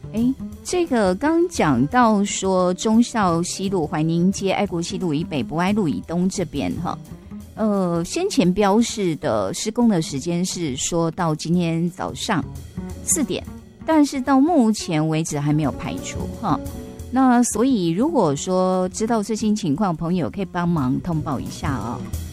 这个刚讲到说忠孝西路、怀宁街、爱国西路以北、博爱路以东这边哈，先前标示的施工的时间是说到今天早上4点，但是到目前为止还没有排除哈。那所以如果说知道最新情况，朋友可以帮忙通报一下哦。